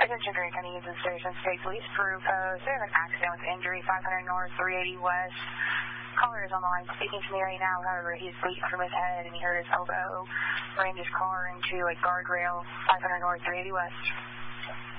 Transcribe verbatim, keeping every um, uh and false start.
Attention Grant County Union Station, State Police, Peru Post. They have an accident with injury, five hundred North, three eighty West. Caller is on the line speaking to me right now. However, he's bleeding from his head and he hurt his elbow. Ran his car into a guardrail, five hundred North, three eighty West.